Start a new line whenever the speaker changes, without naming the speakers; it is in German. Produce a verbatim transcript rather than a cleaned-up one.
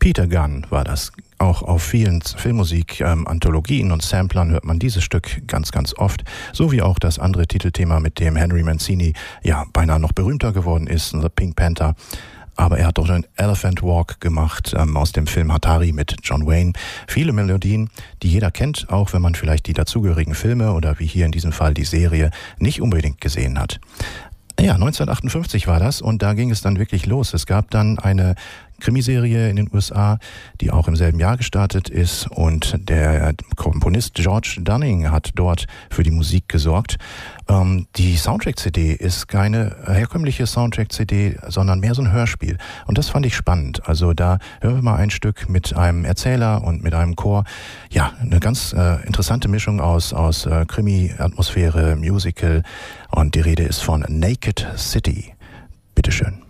Peter Gunn war das. Auch auf vielen Filmmusik-Anthologien ähm, und Samplern hört man dieses Stück ganz, ganz oft. So wie auch das andere Titelthema, mit dem Henry Mancini ja beinahe noch berühmter geworden ist, The Pink Panther. Aber er hat doch den Elephant Walk gemacht ähm, aus dem Film Hatari mit John Wayne. Viele Melodien, die jeder kennt, auch wenn man vielleicht die dazugehörigen Filme oder wie hier in diesem Fall die Serie nicht unbedingt gesehen hat. Ja, neunzehnhundertachtundfünfzig war das und da ging es dann wirklich los. Es gab dann eine Krimiserie in den U S A, die auch im selben Jahr gestartet ist und der Komponist George Dunning hat dort für die Musik gesorgt. Ähm, die Soundtrack-C D ist keine herkömmliche Soundtrack-C D, sondern mehr so ein Hörspiel und das fand ich spannend. Also da hören wir mal ein Stück mit einem Erzähler und mit einem Chor. Ja, eine ganz äh, interessante Mischung aus, aus äh, Krimi-Atmosphäre, Musical und die Rede ist von Naked City. Bitteschön.